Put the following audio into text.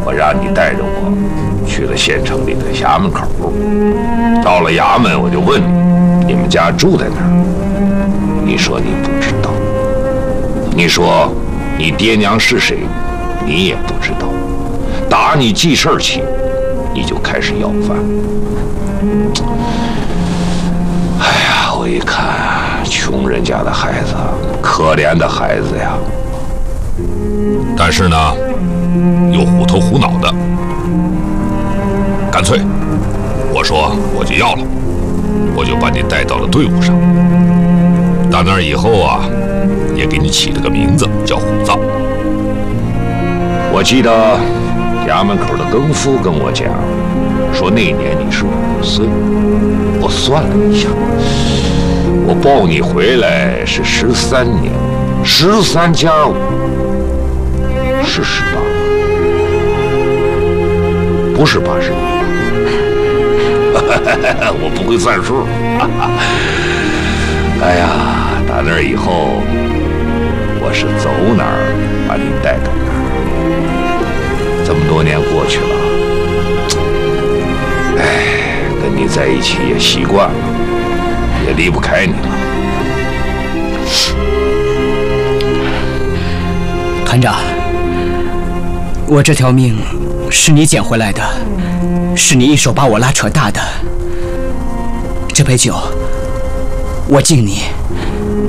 我让你带着我去了县城里的衙门口。到了衙门，我就问你们家住在哪儿？你说你不知道。你说你爹娘是谁？你也不知道。打你记事儿起，你就开始要饭。哎呀，我一看，穷人家的孩子，可怜的孩子呀。 但是呢，又虎头虎脑的，干脆我说我就要了，我就把你带到了队伍上。到那儿以后啊，也给你起了个名字叫虎子。 我记得衙门口的更夫跟我讲，说那年你是5岁。我算了一下，我抱你回来是13年，13加5是18，不是80。我不会算数。哎呀，打那儿以后，我是走哪儿把你带到哪儿。这么多年过去了，哎，跟你在一起也习惯了，也离不开你了。 团长，我这条命是你捡回来的，是你一手把我拉扯大的。这杯酒，我敬你。